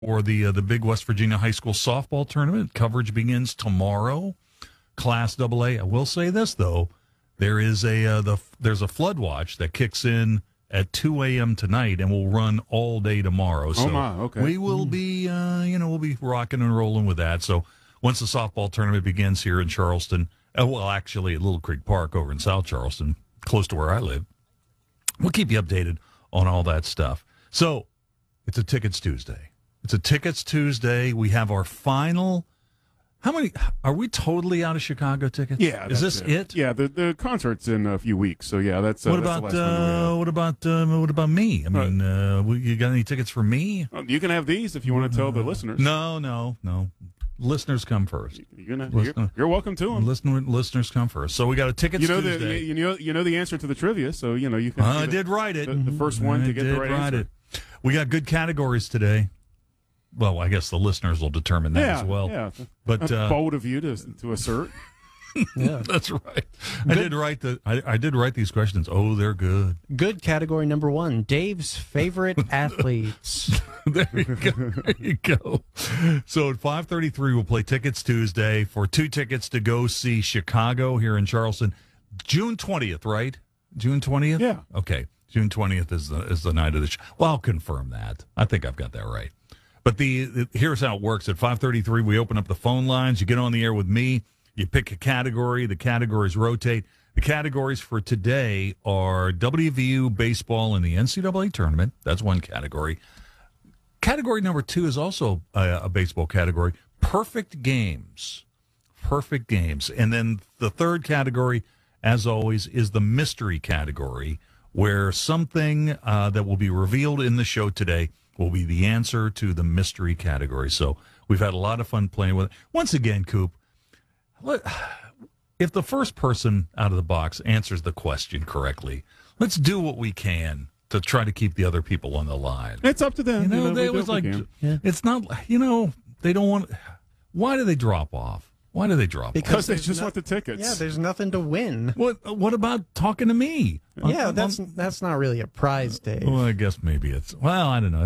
for the big West Virginia high school softball tournament. Coverage begins tomorrow. Class AA. I will say this though, there's a flood watch that kicks in at 2 a.m. tonight and will run all day tomorrow. So okay. we will be we'll be rocking and rolling with that. So once the softball tournament begins here in Charleston, actually at Little Creek Park over in South Charleston, close to where I live, we'll keep you updated on all that stuff. So it's a Tickets Tuesday. It's a Tickets Tuesday. We have our final. How many are we totally out of Chicago tickets? Yeah, is this it? Yeah, the concert's in a few weeks, so yeah, that's. What that's about the last what about me? I mean, you got any tickets for me? You can have these if you want to tell the listeners. No. Listeners come first. You're welcome to them. Listeners come first. So we got a Tickets Tuesday. You know the answer to the trivia, so you can. I did write it. The first one to get the right answer. We got good categories today. Well, I guess the listeners will determine that as well. Yeah, but that's bold of you to assert. Yeah, that's right. I did write these questions. Oh, they're good. Good category number 1: Dave's favorite athletes. There you go. So at 5:33, we'll play Tickets Tuesday for 2 tickets to go see Chicago here in Charleston, June 20th. Right? June 20th. Yeah. Okay. June 20th is the night of the show. Well, I'll confirm that. I think I've got that right. But here's how it works. At 5:33, we open up the phone lines. You get on the air with me. You pick a category. The categories rotate. The categories for today are WVU baseball in the NCAA tournament. That's one category. Category number 2 is also a baseball category. Perfect games. Perfect games. And then the third category, as always, is the mystery category, where something that will be revealed in the show today will be the answer to the mystery category. So we've had a lot of fun playing with it. Once again, Coop, if the first person out of the box answers the question correctly, let's do what we can to try to keep the other people on the line. It's up to them. It's not, they don't want. Why do they drop off? Because they just want the tickets. Yeah, there's nothing to win. What about talking to me? Yeah, that's not really a prize, Dave. Well, I guess maybe it's. Well, I don't know.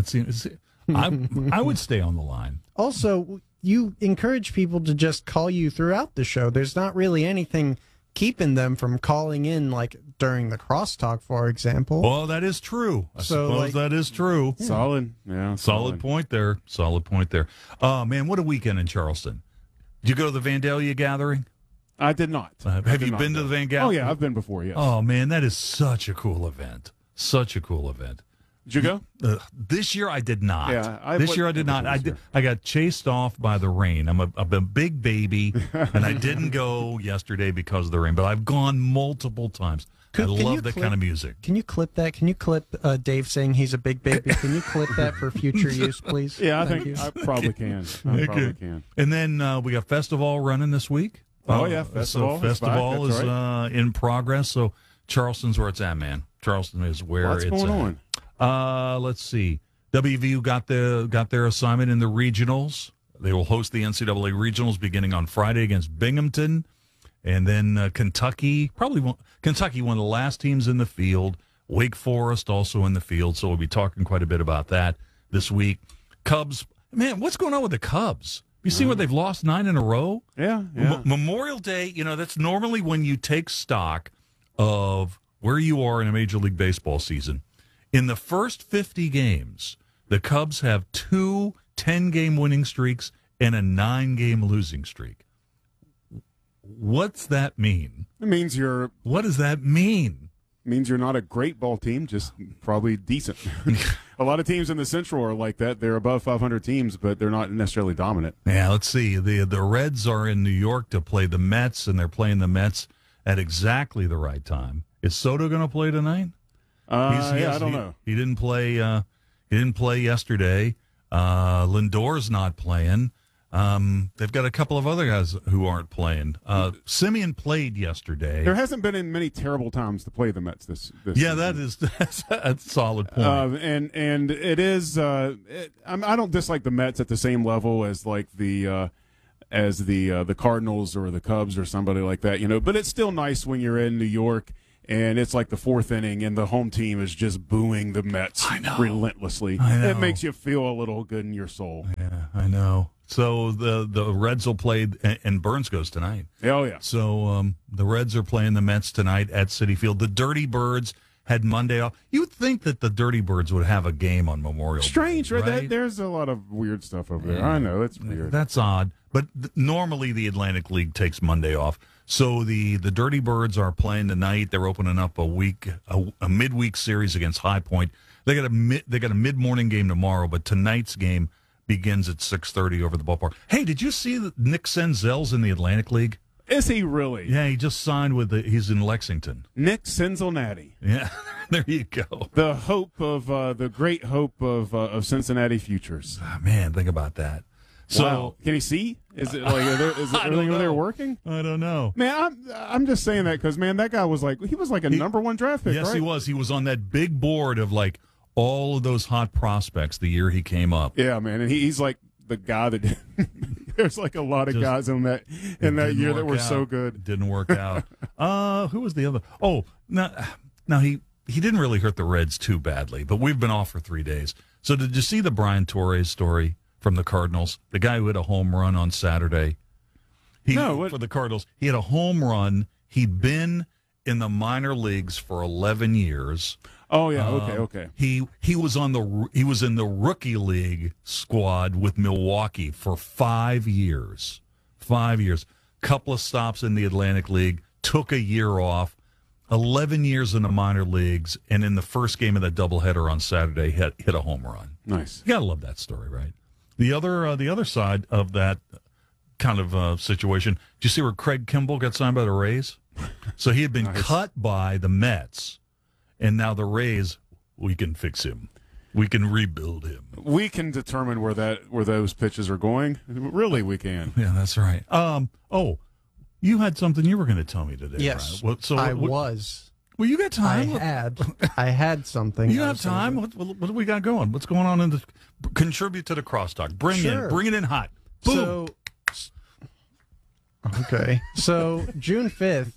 I would stay on the line. Also, you encourage people to just call you throughout the show. There's not really anything keeping them from calling in, like during the crosstalk, for example. Well, that is true. I suppose that is true. Yeah. Solid. Yeah. Solid point there. Oh, man, what a weekend in Charleston. Did you go to the Vandalia gathering? I did not. Have you been to the Vandalia? Oh, yeah, I've been before, yes. Oh, man, that is such a cool event. Did you go? This year I did not. Yeah, this year I did not. I got chased off by the rain. I'm a big baby, and I didn't go yesterday because of the rain, but I've gone multiple times. I love that kind of music. Can you clip that? Can you clip Dave saying he's a big baby? Can you clip that for future use, please? Yeah, I think I probably can. And then we got Festival running this week. Oh, yeah, Festival. So Festival is in progress. So Charleston's where it's at, man. Charleston is where What's it's going on. Let's see. WVU got their assignment in the regionals. They will host the NCAA regionals beginning on Friday against Binghamton. And then Kentucky, Kentucky, one of the last teams in the field. Wake Forest also in the field. So we'll be talking quite a bit about that this week. Cubs, man, what's going on with the Cubs? You see what they've lost 9 in a row? Yeah. Memorial Day, that's normally when you take stock of where you are in a Major League Baseball season. In the first 50 games, the Cubs have 2 10-game winning streaks and a 9-game losing streak. What's that mean? It means What does that mean? It means you're not a great ball team, just probably decent. A lot of teams in the Central are like that. They're above 500 teams, but they're not necessarily dominant. Yeah, let's see. The Reds are in New York to play the Mets, and they're playing the Mets at exactly the right time. Is Soto going to play tonight? I don't know. He didn't play. He didn't play yesterday. Lindor's not playing. They've got a couple of other guys who aren't playing. Simeon played yesterday. There hasn't been in many terrible times to play the Mets this yeah, season. that's a solid point. And it is. I don't dislike the Mets at the same level as like the Cardinals or the Cubs or somebody like that. But it's still nice when you're in New York and it's like the fourth inning, and the home team is just booing the Mets relentlessly. I know. It makes you feel a little good in your soul. Yeah, I know. So the Reds will play, and Burns goes tonight. Oh, yeah. So the Reds are playing the Mets tonight at Citi Field. The Dirty Birds had Monday off. You would think that the Dirty Birds would have a game on Memorial Day. Strange, right? Right? There's a lot of weird stuff over there. I know, it's weird. That's odd. But normally the Atlantic League takes Monday off. So the Dirty Birds are playing tonight. They're opening up a midweek series against High Point. They got a mid-morning game tomorrow, but tonight's game begins at 6:30 over the ballpark. Hey, did you see that Nick Senzel's in the Atlantic League? Is he really? Yeah, he just signed he's in Lexington. Nick Cincinnati. Yeah, there you go. The hope of the great hope of Cincinnati futures. Oh, man, think about that. So Wow. Can he see? Is it like is I everything don't over there know. working? I don't know. Man, I'm just saying that because man, that guy was like a number one draft pick. Yes, right? he was. He was on that big board of like all of those hot prospects the year he came up. Yeah, man, and he's like the guy that there's like a lot of Just- guys in that Didn't year that work were so out. good. Didn't work out. Who was the other? Oh, now he didn't really hurt the Reds too badly, but we've been off for 3 days. So did you see the Brian Torres story from the Cardinals? The guy who hit a home run on Saturday. No, what- for the Cardinals. He had a home run. He'd been in the minor leagues for 11 years. Oh yeah, okay. He was in the rookie league squad with Milwaukee for 5 years. 5 years. Couple of stops in the Atlantic League, took a year off, 11 years in the minor leagues, and in the first game of that doubleheader on Saturday hit a home run. Nice. You gotta love that story, right? The other side of that kind of situation, did you see where Craig Kimbrell got signed by the Rays? So he had been cut by the Mets, and now the Rays, we can fix him. We can rebuild him. We can determine where those pitches are going. Really, we can. Yeah, that's right. Oh, you had something you were going to tell me today. Yes, Brian. I was. Well, you got time. I had something. You I have was gonna time. do. What do we got going? What's going on in the? Contribute to the crosstalk. Bring it in hot. Boom. So, okay. So June 5th,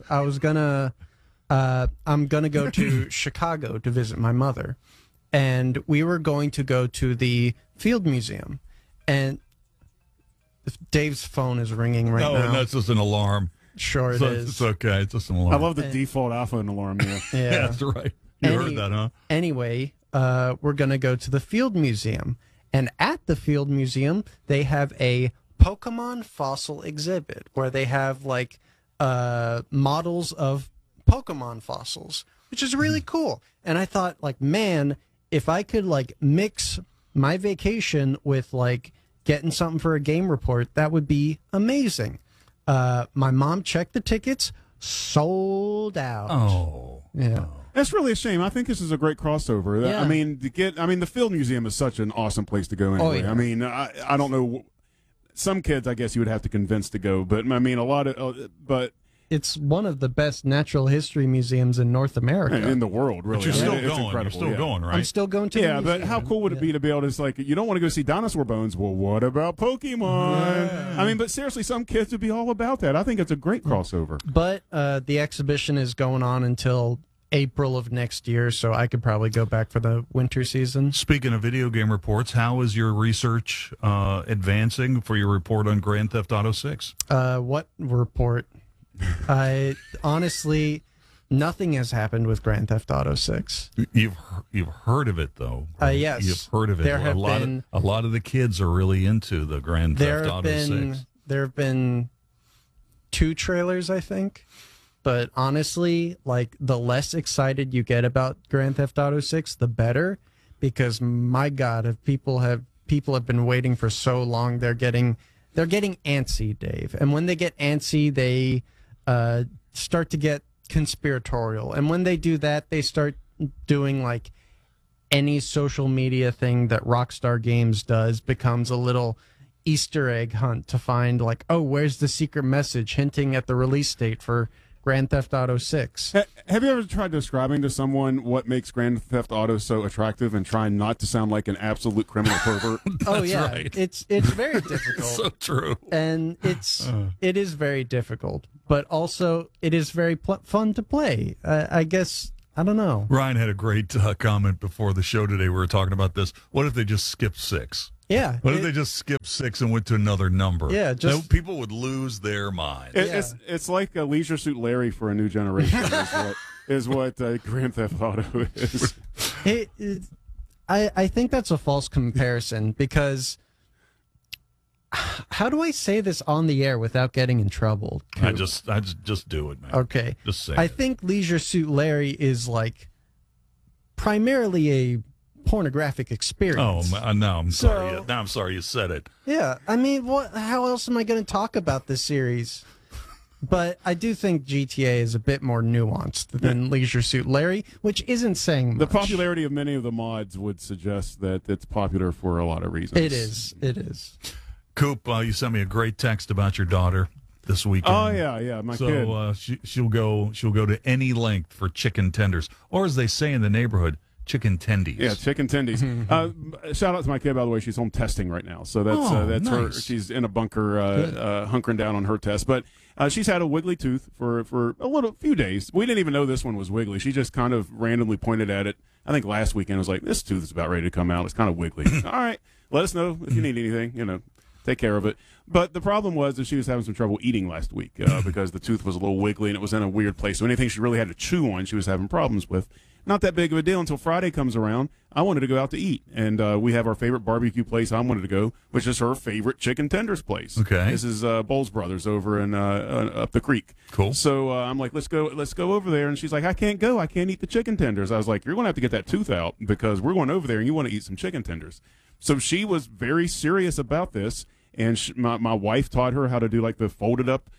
I'm gonna go to Chicago to visit my mother, and we were going to go to the Field Museum, and Dave's phone is ringing right now. No, that's just an alarm. Sure it So is. It's okay. It's just an alarm. I love the default iPhone alarm. Yeah. Yeah. That's right. You heard that, huh? Anyway, we're going to go to the Field Museum. And at the Field Museum, they have a Pokemon fossil exhibit where they have like models of Pokemon fossils, which is really cool. And I thought, like, man, if I could like mix my vacation with like getting something for a game report, that would be amazing. My mom checked the tickets, sold out. Oh. Yeah. That's really a shame. I think this is a great crossover. Yeah. I mean, the Field Museum is such an awesome place to go anyway. yeah. I mean, I don't know. Some kids, I guess, you would have to convince to go, but I mean, a lot of, but It's one of the best natural history museums in North America. in the world, really. But you're I still mean, it's going. incredible, You're still yeah. going, right? I'm still going to Yeah, the but museum. how cool would it be to be able to, it's like, you don't want to go see dinosaur bones? Well, what about Pokemon? I mean, but seriously, some kids would be all about that. I think it's a great crossover. But the exhibition is going on until April of next year, so I could probably go back for the winter season. Speaking of video game reports, how is your research advancing for your report on Grand Theft Auto 6? What report? I honestly, nothing has happened with Grand Theft Auto 6. You've heard of it though. right? Yes. You've heard of it. There a have lot been- of a lot of the kids are really into the Grand Theft Auto 6. There have been 2 trailers, I think. But honestly, like, the less excited you get about Grand Theft Auto 6, the better, because my God, if people have been waiting for so long, they're getting antsy, Dave. And when they get antsy, they start to get conspiratorial. And when they do that, they start doing like any social media thing that Rockstar Games does becomes a little Easter egg hunt to find like, oh, where's the secret message hinting at the release date for Grand Theft Auto 6. Have you ever tried describing to someone what makes Grand Theft Auto so attractive and trying not to sound like an absolute criminal pervert? Oh yeah, right. it's very difficult. So true. And it is very difficult. but also it is very fun to play. I guess, I don't know. Ryan had a great comment before the show today. We were talking about this. What if they just skipped 6? Yeah. What if they just skipped 6 and went to another number? Yeah, just people would lose their mind. It's like a Leisure Suit Larry for a new generation. is what Grand Theft Auto is. I think that's a false comparison because how do I say this on the air without getting in trouble? I just do it, man. Okay. Just say I it. think Leisure Suit Larry is like primarily a pornographic experience. Oh no! I'm sorry. Now I'm sorry you said it. Yeah, I mean, how else am I going to talk about this series? But I do think GTA is a bit more nuanced than Leisure Suit Larry, which isn't saying much. The popularity of many of the mods would suggest that it's popular for a lot of reasons. It is. It is. Coop, you sent me a great text about your daughter this weekend. Oh yeah, my kid. So she'll go to any length for chicken tenders, or as they say in the neighborhood, chicken tendies. Yeah, chicken tendies. Shout out to my kid, by the way. She's home testing right now, so that's nice. her. She's in a bunker, hunkering down on her test. But she's had a wiggly tooth for a few days. We didn't even know this one was wiggly. She just kind of randomly pointed at it. I think last weekend was like, this tooth is about ready to come out. It's kind of wiggly. All right, let us know if you need anything. Take care of it. But the problem was that she was having some trouble eating last week because the tooth was a little wiggly and it was in a weird place. So anything she really had to chew on, she was having problems with. Not that big of a deal until Friday comes around. I wanted to go out to eat, and we have our favorite barbecue place I wanted to go, which is her favorite chicken tenders place. Okay. This is Bowles Brothers over in up the creek. Cool. So I'm like, let's go over there, and she's like, I can't go. I can't eat the chicken tenders. I was like, you're going to have to get that tooth out because we're going over there, and you want to eat some chicken tenders. So she was very serious about this, and my wife taught her how to do like the folded up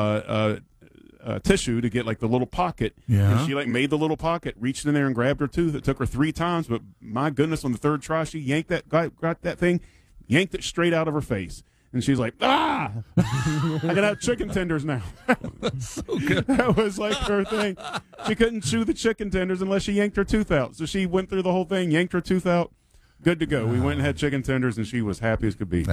tissue to get like the little pocket. Yeah. And she like made the little pocket, reached in there and grabbed her tooth. It took her 3 times, but my goodness, on the 3rd try, she yanked got that thing, yanked it straight out of her face. And she's like, I can have chicken tenders now. So good. That was like her thing. She couldn't chew the chicken tenders unless she yanked her tooth out. So she went through the whole thing, yanked her tooth out. Good to go. We went and had chicken tenders, and she was happy as could be.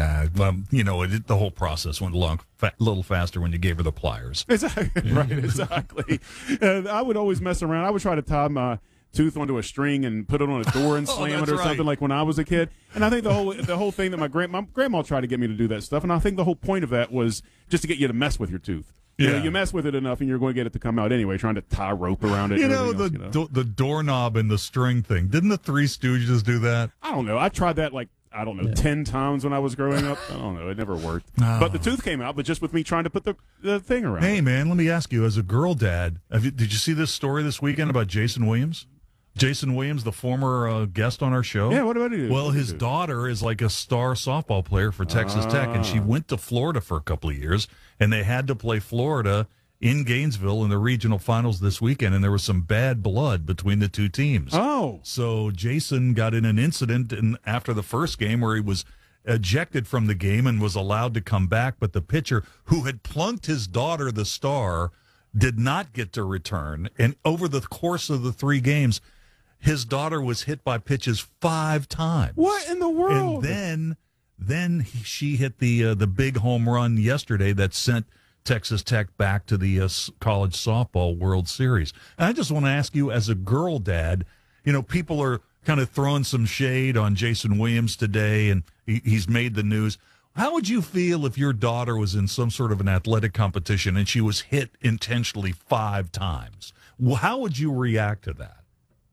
The whole process went along a little faster when you gave her the pliers. Exactly. Right, exactly. I would always mess around. I would try to tie my tooth onto a string and put it on a door and slam it or something like when I was a kid. And I think the whole thing that my grandma tried to get me to do that stuff, and I think the whole point of that was just to get you to mess with your tooth. Yeah. You mess with it enough, and you're going to get it to come out anyway. Trying to tie rope around it. The doorknob and the string thing. Didn't the Three Stooges do that? I don't know. I tried that 10 times when I was growing up. I don't know. It never worked. Oh. But the tooth came out, but just with me trying to put the thing around. Hey, man, let me ask you, as a girl dad, did you see this story this weekend about Jason Williams? Jason Williams, the former guest on our show. Yeah, what about he do? Well, his daughter is like a star softball player for Texas Tech, and she went to Florida for a couple of years, and they had to play Florida in Gainesville in the regional finals this weekend, and there was some bad blood between the two teams. Oh. So Jason got in an incident after the first game where he was ejected from the game and was allowed to come back, but the pitcher who had plunked his daughter, the star, did not get to return, and over the course of the 3 games, his daughter was hit by pitches 5 times. What in the world? And then she hit the big home run yesterday that sent Texas Tech back to the college softball World Series. And I just want to ask you, as a girl dad, people are kind of throwing some shade on Jason Williams today, and he's made the news. How would you feel if your daughter was in some sort of an athletic competition and she was hit intentionally 5 times? How would you react to that?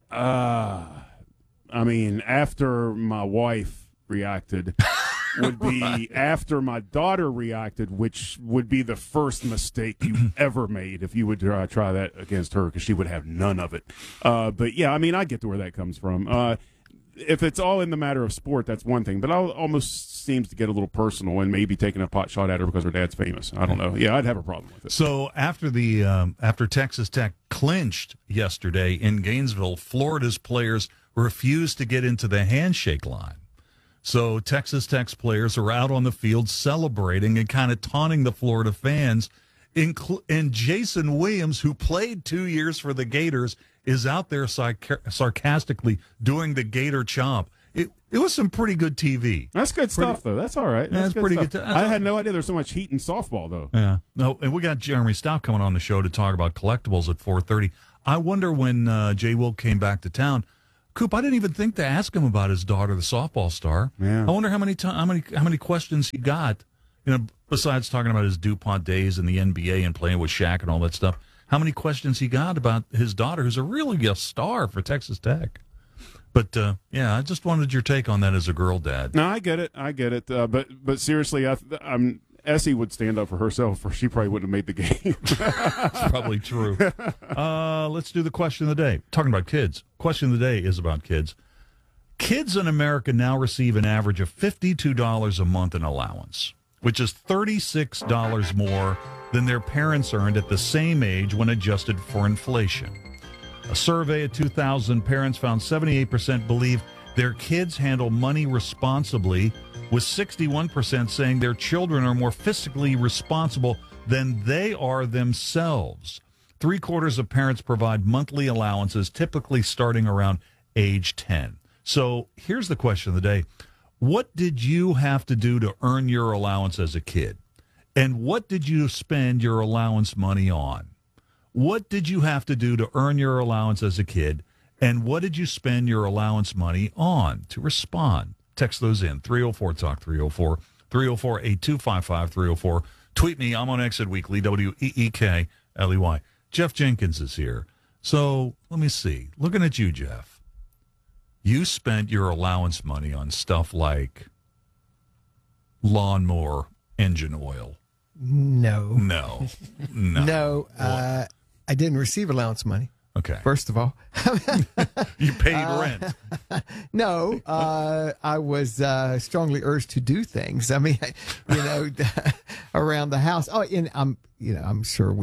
I mean, after my wife reacted would be after my daughter reacted, which would be the first mistake you ever made if you would try that against her, because she would have none of it. But yeah, I mean, I get to where that comes from. If it's all in the matter of sport, that's one thing. But it almost seems to get a little personal and maybe taking a pot shot at her because her dad's famous. I don't know. Yeah, I'd have a problem with it. So after Texas Tech clinched yesterday in Gainesville, Florida's players refused to get into the handshake line. So Texas Tech's players are out on the field celebrating and kind of taunting the Florida fans. And Jason Williams, who played 2 years for the Gators, is out there sarcastically doing the Gator chomp. it was some pretty good TV. That's good stuff, though. That's all right. That's pretty stuff. good. I had no idea there's so much heat in softball, though. Yeah. No, and we got Jeremy Stout coming on the show to talk about collectibles at 4:30. I wonder when Jay Wilk came back to town. Coop, I didn't even think to ask him about his daughter, the softball star. Yeah. I wonder how many questions he got. Besides talking about his DuPont days in the NBA and playing with Shaq and all that stuff, how many questions he got about his daughter, who's really a star for Texas Tech. But, I just wanted your take on that as a girl dad. No, I get it. But seriously, Essie would stand up for herself, or she probably wouldn't have made the game. That's probably true. Let's do the question of the day. Talking about kids. Question of the day is about kids. Kids in America now receive an average of $52 a month in allowance, which is $36 more than their parents earned at the same age when adjusted for inflation. A survey of 2,000 parents found 78% believe their kids handle money responsibly, with 61% saying their children are more fiscally responsible than they are themselves. 3/4 of parents provide monthly allowances, typically starting around age 10. So here's the question of the day. What did you have to do to earn your allowance as a kid? And what did you spend your allowance money on? What did you have to do to earn your allowance as a kid? And what did you spend your allowance money on? To respond, text those in. 304-TALK, 304, 304-8255, 304. Tweet me. I'm on Exit Weekly, WEEKLEY. Jeff Jenkins is here. So let me see. Looking at you, Jeff. You spent your allowance money on stuff like lawnmower engine oil. No. No. I didn't receive allowance money. Okay. First of all, You paid rent. no, I was strongly urged to do things. I mean, around the house. Oh, and I'm sure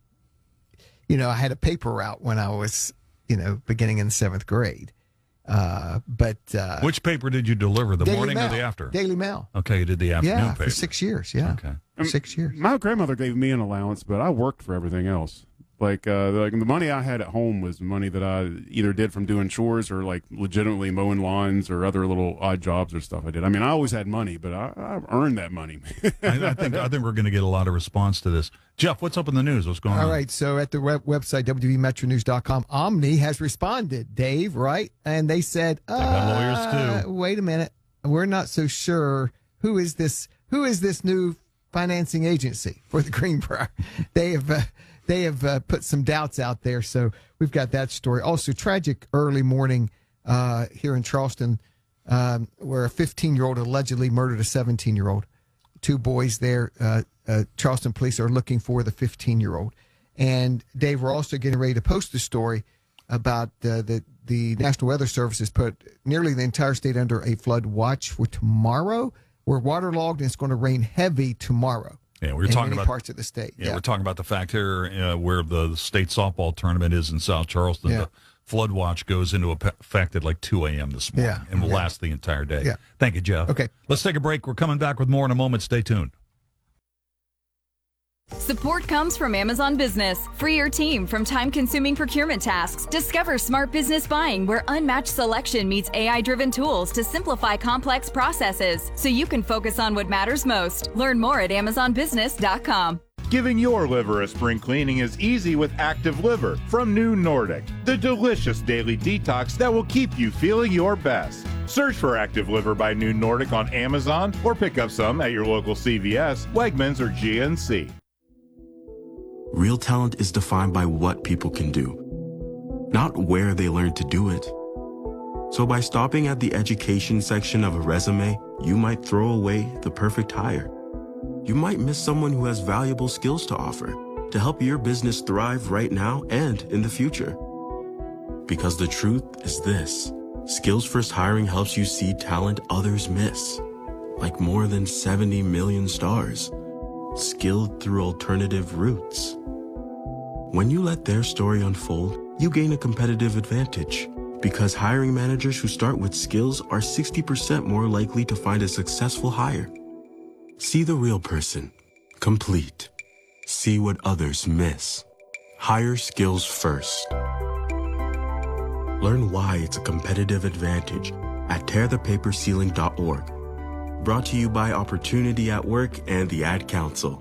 I had a paper route when I was, beginning in 7th grade. But Which paper did you deliver, the Daily morning Mail. or the after? Daily Mail. Okay, you did the afternoon Yeah, paper. for 6 years. Yeah. Okay. For 6 years. My grandmother gave me an allowance, but I worked for everything else. Like the money I had at home was money that I either did from doing chores or like legitimately mowing lawns or other little odd jobs or stuff I did. I mean, I always had money, but I earned that money. I think we're going to get a lot of response to this. Jeff, what's up in the news? What's going on? All right, so at the website, WVMetroNews.com, Omni has responded, Dave, right? And they said, They got lawyers, too. Wait a minute. We're not so sure. Who is this new financing agency for the Greenbrier? They have put some doubts out there, so we've got that story. Also, tragic early morning here in Charleston, where a 15-year-old allegedly murdered a 17-year-old. 2 boys there. Charleston police are looking for the 15-year-old. And, Dave, we're also getting ready to post a story about the National Weather Service has put nearly the entire state under a flood watch for tomorrow. We're waterlogged, and it's going to rain heavy tomorrow. Yeah, we're in talking many about parts of the state. Yeah, we're talking about the fact here where the state softball tournament is in South Charleston. Yeah. The flood watch goes into effect at like 2 a.m. this morning and will last the entire day. Yeah. Thank you, Jeff. Okay. Let's take a break. We're coming back with more in a moment. Stay tuned. Support comes from Amazon Business. Free your team from time-consuming procurement tasks. Discover smart business buying where unmatched selection meets AI-driven tools to simplify complex processes so you can focus on what matters most. Learn more at AmazonBusiness.com. Giving your liver a spring cleaning is easy with Active Liver from New Nordic, the delicious daily detox that will keep you feeling your best. Search for Active Liver by New Nordic on Amazon or pick up some at your local CVS, Wegmans, or GNC. Real talent is defined by what people can do, not where they learn to do it. So by stopping at the education section of a resume, you might throw away the perfect hire. You might miss someone who has valuable skills to offer to help your business thrive right now and in the future. Because the truth is this: Skills First Hiring helps you see talent others miss, like more than 70 million stars, skilled through alternative routes. When you let their story unfold, you gain a competitive advantage, because hiring managers who start with skills are 60% more likely to find a successful hire. See the real person. Complete. See what others miss. Hire skills first. Learn why it's a competitive advantage at tearthepaperceiling.org. Brought to you by Opportunity at Work and the Ad Council.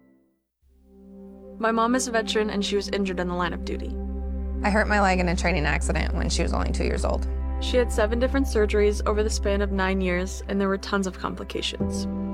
My mom is a veteran and she was injured in the line of duty. I hurt my leg in a training accident when she was only 2 years old. She had 7 different surgeries over the span of 9 years, and there were tons of complications.